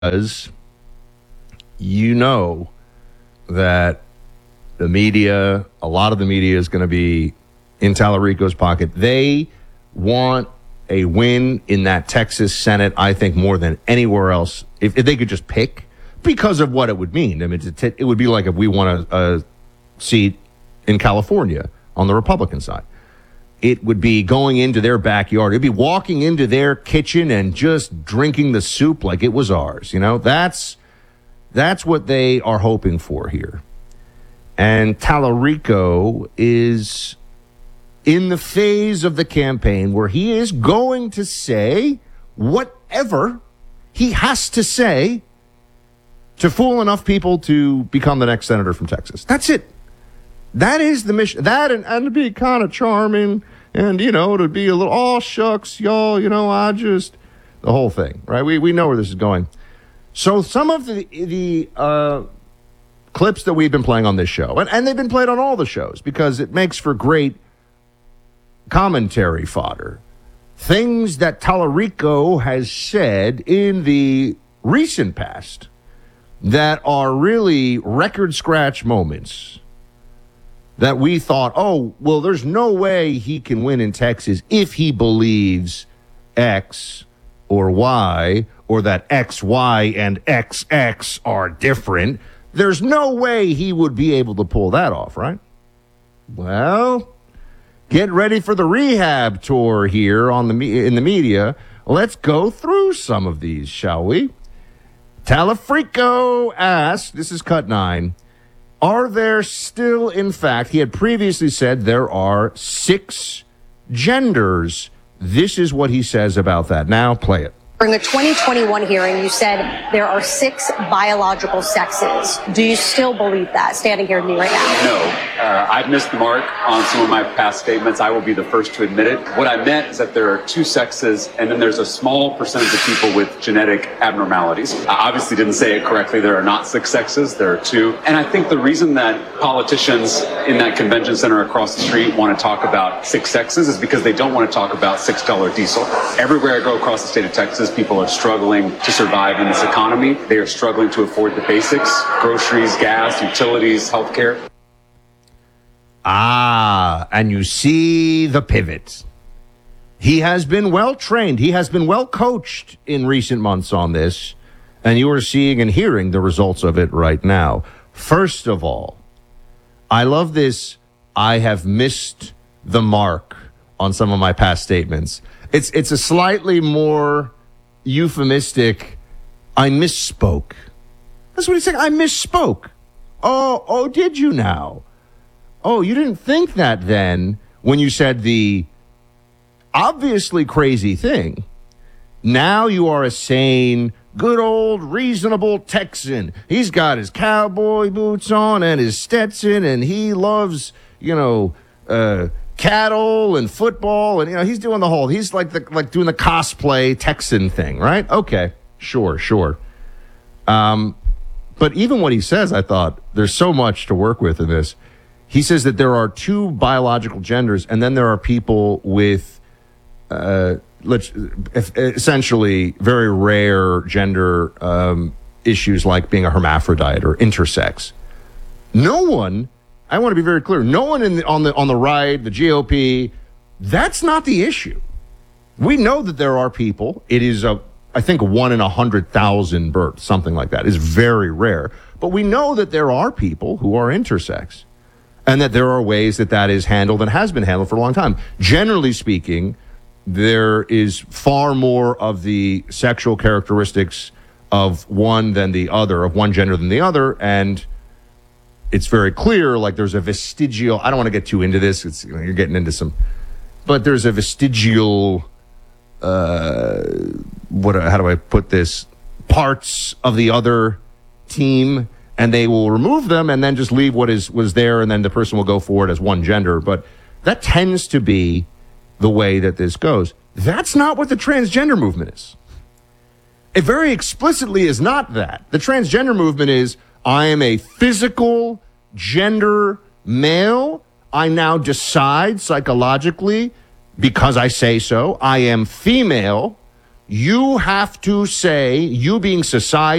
because you know that the media, a lot of the media is going to be in Tallarico's pocket. They want a win in that Texas Senate, I think, more than anywhere else. If they could just pick, because of what it would mean. I mean, it would be like if we won a seat in California on the Republican side. It would be going into their backyard. It'd be walking into their kitchen and just drinking the soup like it was ours. You know, that's what they are hoping for here. And Tallarico is in the phase of the campaign where he is going to say whatever he has to say to fool enough people to become the next senator from Texas. That's it. That is the mission. That and to be kind of charming and, you know, to be a little, oh, shucks, y'all, you know, the whole thing, right? We know where this is going. So some of the clips that we've been playing on this show, and they've been played on all the shows because it makes for great commentary fodder. Things that Tallarico has said in the recent past that are really record scratch moments that we thought, oh, well, there's no way he can win in Texas if he believes X or Y, or that X, Y, and XX are different. There's no way he would be able to pull that off, right? Well, get ready for the rehab tour here in the media. Let's go through some of these, shall we? Tallarico asked, this is cut 9, are there still, in fact, he had previously said there are 6 genders. This is what he says about that. Now play it. During the 2021 hearing, you said there are 6 biological sexes. Do you still believe that, standing here with me right now? No. I've missed the mark on some of my past statements. I will be the first to admit it. What I meant is that there are 2 sexes, and then there's a small percentage of people with genetic abnormalities. I obviously didn't say it correctly. There are not 6 sexes. There are 2. And I think the reason that politicians in that convention center across the street want to talk about 6 sexes is because they don't want to talk about $6 diesel. Everywhere I go across the state of Texas, people are struggling to survive in this economy. They are struggling to afford the basics: groceries, gas, utilities, healthcare. And you see the pivot. He has been well trained. He has been well coached in recent months on this, and you are seeing and hearing the results of it right now. First of all, I love this. I have missed the mark on some of my past statements. It's a slightly more euphemistic, I misspoke. That's what he's saying. I misspoke. Oh, did you now? Oh, you didn't think that then when you said the obviously crazy thing. Now you are a sane, good old, reasonable Texan. He's got his cowboy boots on and his Stetson, and he loves, cattle and football, and he's doing the whole. He's like doing the cosplay Texan thing, right? Okay, sure. But even what he says, I thought there's so much to work with in this. He says that there are 2 biological genders, and then there are people with essentially very rare gender issues like being a hermaphrodite or intersex. No one. I want to be very clear. No one on the right, the GOP, that's not the issue. We know that there are people. It is I think 1 in 100,000 births, something like that. Is very rare. But we know that there are people who are intersex, and that there are ways that is handled and has been handled for a long time. Generally speaking, there is far more of the sexual characteristics of one than the other, of one gender than the other, and it's very clear, like there's a vestigial, I don't want to get too into this, it's you're getting into some, but there's a vestigial, how do I put this, parts of the other team, and they will remove them and then just leave what was there, and then the person will go forward as one gender. But that tends to be the way that this goes. That's not what the transgender movement is. It very explicitly is not that. The transgender movement is, I am a physical gender male. I now decide psychologically, because I say so, I am female. You have to say, you being society,